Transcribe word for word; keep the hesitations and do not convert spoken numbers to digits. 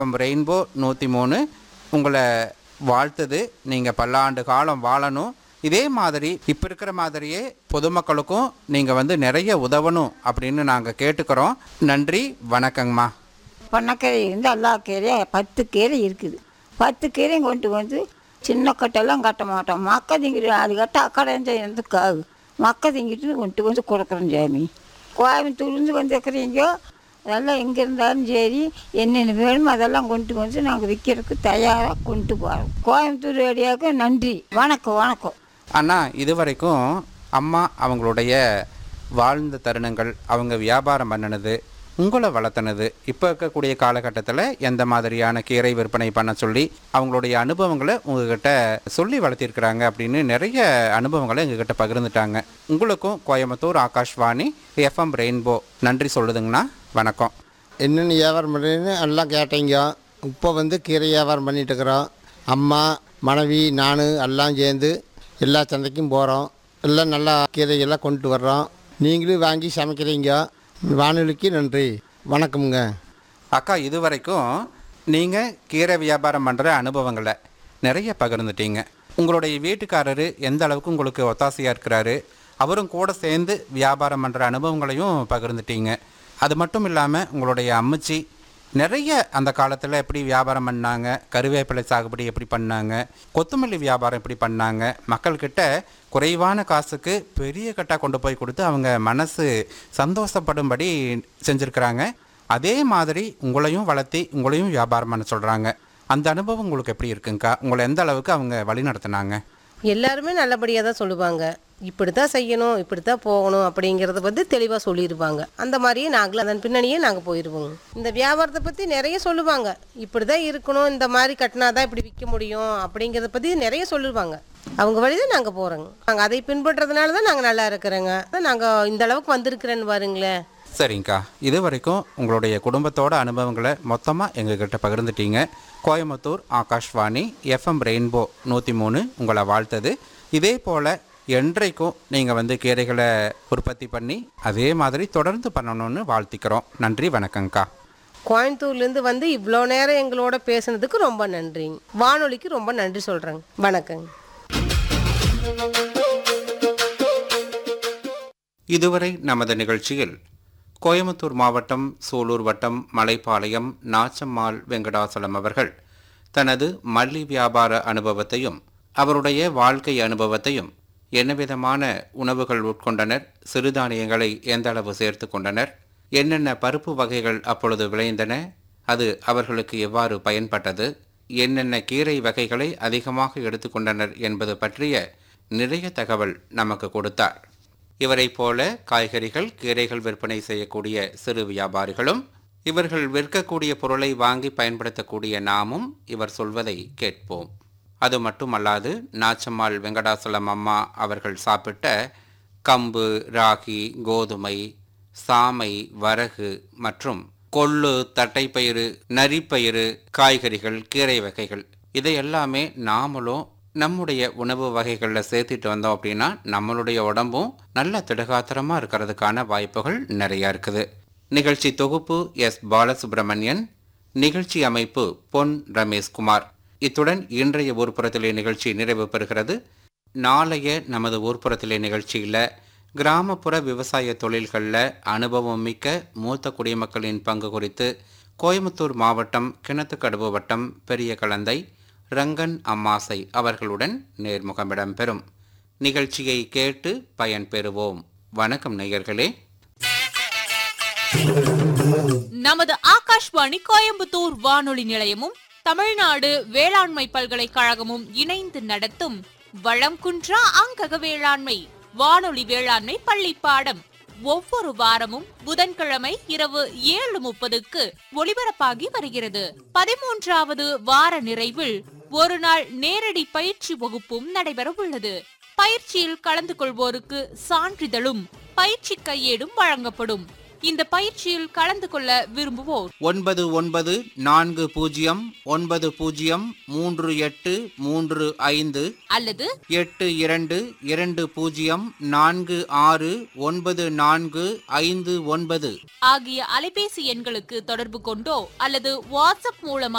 Rainbow நூற்றி மூணு உங்களை வாழ்த்துது. நீங்கள் பல்லாண்டு காலம் வாழணும். இதே மாதிரி இப்போ இருக்கிற மாதிரியே பொதுமக்களுக்கும் நீங்கள் வந்து நிறைய உதவணும் அப்படின்னு நாங்கள் கேட்டுக்கிறோம். நன்றி, வணக்கங்கம்மா. பொன்னக்கீரை இருந்து எல்லா கீரையும் பத்து கீரை இருக்குது. பத்து கீரையும் கொண்டு வந்து சின்ன கட்டெல்லாம் கட்ட மாட்டோம். மக்க திங்கிட்டு அது கட்ட அக்கடை இருந்து காகு மக்க திங்கிட்டு கொண்டு வந்து கொடுக்குறோம். சாமி கோயம்புத்தூர்லேருந்து வந்துருக்குறீங்க, அதெல்லாம் எங்கே இருந்தாலும் சரி என்னென்ன வேணுமோ அதெல்லாம் கொண்டு வந்து நாங்கள் விற்கிறதுக்கு தயாராக கொண்டு போகிறோம். கோயம்புத்தூர் ரேடியோவுக்கு நன்றி, வணக்கம் வணக்கம். அண்ணா, இது வரைக்கும் அம்மா அவங்களுடைய வாழ்ந்த தருணங்கள், அவங்க வியாபாரம் பண்ணினது, உங்களை வளர்த்தினது, இப்போ இருக்கக்கூடிய காலகட்டத்தில் எந்த மாதிரியான கீரை விற்பனை பண்ண சொல்லி அவங்களுடைய அனுபவங்களை உங்ககிட்ட சொல்லி வளர்த்திருக்கிறாங்க அப்படின்னு நிறைய அனுபவங்களை எங்ககிட்ட பகிர்ந்துட்டாங்க. உங்களுக்கும் கோயம்புத்தூர் ஆகாஷ்வாணி எஃப்எம் ரெயின்போ நன்றி சொல்லுதுங்கண்ணா. வணக்கம். என்னென்ன வியாபாரம் பண்ணுறேன்னு எல்லாம் கேட்டீங்க. இப்போ வந்து கீரை வியாபாரம் பண்ணிகிட்டு இருக்கிறோம். அம்மா, மனைவி, நான் எல்லாம் சேர்ந்து எல்லா சந்தைக்கும் போகிறோம். எல்லாம் நல்லா கீரையெல்லாம் கொண்டு வர்றோம். நீங்களும் வாங்கி சமைக்கிறீங்க. வானொலிக்கு நன்றி, வணக்கமுங்க. அக்கா, இது வரைக்கும் நீங்கள் கீரை வியாபாரம் பண்ணுற அனுபவங்களை நிறைய பகிர்ந்துட்டீங்க. உங்களுடைய வீட்டுக்காரரு எந்த அளவுக்கு உங்களுக்கு ஒத்தாசையாக இருக்கிறாரு, அவரும் கூட சேர்ந்து வியாபாரம் பண்ணுற அனுபவங்களையும் பகிர்ந்துட்டீங்க. அது மட்டும் இல்லாமல் உங்களுடைய அம்மச்சி நிறைய அந்த காலத்தில் எப்படி வியாபாரம் பண்ணாங்க, கருவேப்பிலை சாகுபடி எப்படி பண்ணாங்க, கொத்தமல்லி வியாபாரம் எப்படி பண்ணாங்க, மக்கள்கிட்ட குறைவான காசுக்கு பெரிய கட்டாக கொண்டு போய் கொடுத்து அவங்க மனசு சந்தோஷப்படும்படி செஞ்சுருக்கிறாங்க. அதே மாதிரி உங்களையும் வளர்த்தி உங்களையும் வியாபாரம் பண்ண சொல்கிறாங்க. அந்த அனுபவம் உங்களுக்கு எப்படி இருக்குங்கக்கா? உங்களை எந்த அளவுக்கு அவங்க வழி நடத்தினாங்க? எல்லாருமே நல்லபடியாக தான் சொல்லுவாங்க. இப்படி தான் செய்யணும், இப்படி தான் போகணும் அப்படிங்கிறத பற்றி தெளிவாக சொல்லியிருப்பாங்க. அந்த மாதிரியே நாங்களும் அதன் பின்னணியே நாங்கள் போயிடுவோங்க. இந்த வியாபாரத்தை பற்றி நிறைய சொல்லுவாங்க. இப்படி தான் இருக்கணும், இந்த மாதிரி கட்டினா தான் இப்படி விற்க முடியும் அப்படிங்கிறத பற்றி நிறைய சொல்லுவாங்க. அவங்க வழி தான் நாங்கள் போகிறோங்க. நாங்கள் அதை பின்பற்றதுனால தான் நாங்கள் நல்லா இருக்கிறோங்க. நாங்கள் இந்த அளவுக்கு வந்திருக்கிறேன்னு பாருங்களேன். சரிங்கக்கா, இது வரைக்கும் உங்களுடைய குடும்பத்தோட அனுபவங்களை மொத்தமாக எங்ககிட்ட பகிர்ந்துட்டீங்க. கோயம்புத்தூர் ஆகாஷ்வாணி எஃப்எம் ரெயின்போ நூற்றி மூணு உங்களை வாழ்த்தது. இதே போல் என்றைக்கும் நீங்கள் வந்து கீரைகளை உற்பத்தி பண்ணி அதே மாதிரி தொடர்ந்து பண்ணணும்னு வாழ்த்திக்கிறோம். நன்றி, வணக்கங்க்கா. கோயம்புத்தூர்லேருந்து வந்து இவ்வளோ நேரம் எங்களோட பேசுனதுக்கு ரொம்ப நன்றிங்க. வானொலிக்கு ரொம்ப நன்றி சொல்கிறேங்க. வணக்கங்க. இதுவரை நமது நிகழ்ச்சியில் கோயம்புத்தூர் மாவட்டம் சூலூர் வட்டம் மலைப்பாளையம் நாச்சம்மாள் வெங்கடாசலம் அவர்கள் தனது மல்லி வியாபார அனுபவத்தையும் அவருடைய வாழ்க்கை அனுபவத்தையும், என்ன விதமான உணவுகள் உட்கொண்டனர், சிறுதானியங்களை எந்த அளவு சேர்த்து கொண்டனர், என்னென்ன பருப்பு வகைகள் அப்பொழுது விளைந்தன, அது அவர்களுக்கு எவ்வாறு பயன்பட்டது, என்னென்ன கீரை வகைகளை அதிகமாக எடுத்துக்கொண்டனர் என்பது பற்றிய நிறைய தகவல் நமக்கு கொடுத்தார். இவரை போல காய்கறிகள், கீரைகள் விற்பனை செய்யக்கூடிய சிறு வியாபாரிகளும், இவர்கள் விற்கக்கூடிய பொருளை வாங்கி பயன்படுத்தக்கூடிய நாமும் இவர் சொல்வதை கேட்போம். அது மட்டுமல்லாது நாச்சம்மாள் வெங்கடாசலம் அம்மா அவர்கள் சாப்பிட்ட கம்பு, ராகி, கோதுமை, சாமை, வரகு மற்றும் கொள்ளு, தட்டைப்பயிறு, நரிப்பயிறு, காய்கறிகள், கீரை வகைகள் இதையெல்லாமே நாமளும் நம்முடைய உணவு வகைகளில் சேர்த்துட்டு வந்தோம் அப்படின்னா நம்மளுடைய உடம்பும் நல்ல திடகாத்திரமாக இருக்கிறதுக்கான வாய்ப்புகள் நிறையா இருக்குது. நிகழ்ச்சி தொகுப்பு எஸ் பாலசுப்ரமணியன், நிகழ்ச்சி அமைப்பு பொன் ரமேஷ்குமார். இத்துடன் இன்றைய ஊர்ப்புறத்திலே நிகழ்ச்சி நிறைவு பெறுகிறது. நாளைய நமது ஊர்ப்புறத்திலே நிகழ்ச்சியில் கிராமப்புற விவசாய தொழில்களில் அனுபவம் மிக்க மூத்த குடிமக்களின் பங்கு குறித்து கோயம்புத்தூர் மாவட்டம் கிணத்துக்கடவு வட்டம் பெரிய கலந்தை ரங்கன் அம்மாசை அவர்களுடன் நேர்முகம் இடம்பெறும். நிகழ்ச்சியை கேட்டு பயன்பெறுவோம். வணக்கம் நேயர்களே. நமது ஆகாஷ்வாணி கோயம்புத்தூர் வானொலி நிலையமும் தமிழ்நாடு வேளாண்மை பல்கலைக்கழகமும் இணைந்து நடத்தும் வளம் குன்றா அங்கக வேளாண்மை வானொலி வேளாண்மை பள்ளி பாடம் ஒவ்வொரு வாரமும் புதன்கிழமை இரவு ஏழு முப்பதுக்கு ஒளிபரப்பாகி வருகிறது. பதிமூன்றாவது வார நிறைவில் ஒரு நாள் நேரடி பயிற்சி வகுப்பும் நடைபெற உள்ளது. பயிற்சியில் கலந்து கொள்வோருக்கு சான்றிதழும் பயிற்சி கையேடும் வழங்கப்படும். இந்த பயிற்சியில் கலந்து கொள்ள விரும்புவோர் ஒன்பது ஒன்பது நான்கு பூஜ்ஜியம் ஒன்பது பூஜ்ஜியம் மூன்று எட்டு மூன்று ஐந்து அல்லது எட்டு இரண்டு இரண்டு பூஜ்ஜியம் நான்கு ஆறு ஒன்பது நான்கு ஐந்து ஒன்பது ஆகிய அலைபேசி எண்களுக்கு தொடர்பு கொண்டோ அல்லது வாட்ஸ்அப் மூலமாக